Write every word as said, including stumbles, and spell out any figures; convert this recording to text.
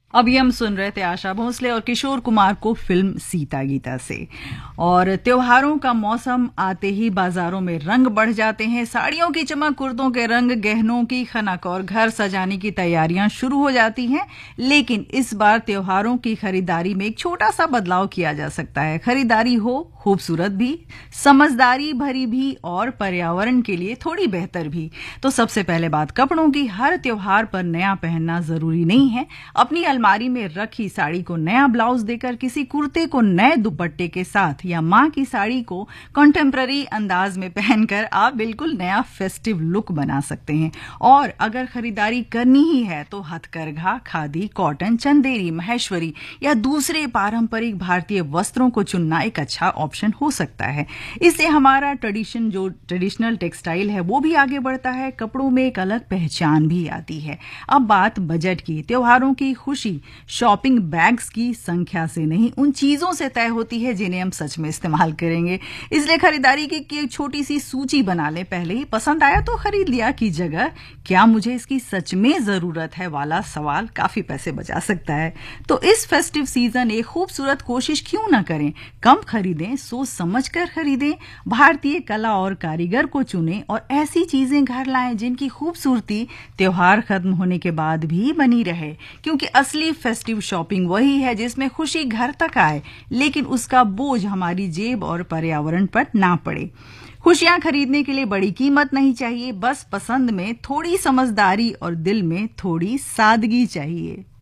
अभी हम सुन रहे थे आशा भोसले और किशोर कुमार को फिल्म सीता गीता से। और त्योहारों का मौसम आते ही बाजारों में रंग बढ़ जाते हैं, साड़ियों की चमक, कुर्तों के रंग, गहनों की खनक और घर सजाने की तैयारियां शुरू हो जाती हैं। लेकिन इस बार त्योहारों की खरीदारी में एक छोटा सा बदलाव किया जा सकता है। खरीदारी हो खूबसूरत भी, समझदारी भरी भी और पर्यावरण के लिए थोड़ी बेहतर भी। तो सबसे पहले बात कपड़ों की। हर त्योहार पर नया पहनना जरूरी नहीं है। अपनी अलमारी में रखी साड़ी को नया ब्लाउज देकर, किसी कुर्ते को नए दुपट्टे के साथ या माँ की साड़ी को कंटेम्प्ररी अंदाज में पहनकर आप बिल्कुल नया फेस्टिव लुक बना सकते हैं। और अगर खरीदारी करनी ही है तो हथकरघा, खादी, कॉटन, चंदेरी, महेश्वरी या दूसरे पारंपरिक भारतीय वस्त्रों को चुनना एक अच्छा ऑप्शन हो सकता है। इससे हमारा ट्रेडिशन जो ट्रेडिशनल टेक्सटाइल है वो भी आगे बढ़ता है, कपड़ों में एक अलग पहचान भी आती है। अब बात बजट की। त्योहारों की खुशी शॉपिंग बैग्स की संख्या से नहीं, उन चीजों से तय होती है जिन्हें हम सच में इस्तेमाल करेंगे। इसलिए खरीदारी की, की एक छोटी सी सूची बना लें। पहले ही पसंद आया तो खरीद लिया की जगह क्या मुझे इसकी सच में जरूरत है वाला सवाल काफी पैसे बचा सकता है। तो इस फेस्टिव सीजन एक खूबसूरत कोशिश क्यों ना करें, कम खरीदें, सोच समझ कर खरीदें, भारतीय कला और कारीगर को चुनें और ऐसी चीजें घर लाएं जिनकी खूबसूरती त्योहार खत्म होने के बाद भी बनी रहे। क्योंकि असली फेस्टिव शॉपिंग वही है जिसमें खुशी घर तक आए लेकिन उसका बोझ हमारी जेब और पर्यावरण पर ना पड़े। खुशियां खरीदने के लिए बड़ी कीमत नहीं चाहिए, बस पसंद में थोड़ी समझदारी और दिल में थोड़ी सादगी चाहिए।